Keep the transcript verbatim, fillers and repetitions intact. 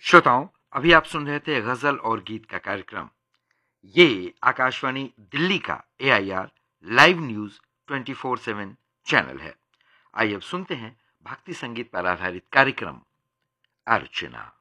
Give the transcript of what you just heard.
श्रोताओं, अभी आप सुन रहे थे गजल और गीत का कार्यक्रम। ये आकाशवाणी दिल्ली का ए I R live news twenty four seven channel है। आइए अब सुनते हैं भक्ति संगीत पर आधारित कार्यक्रम अर्चना।